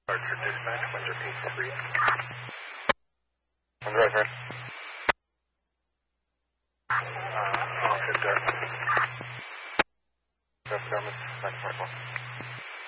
Archer dispatch, Windsor 83. I'm right here. Officer Dartmouth. That's Dartmouth, 9.1.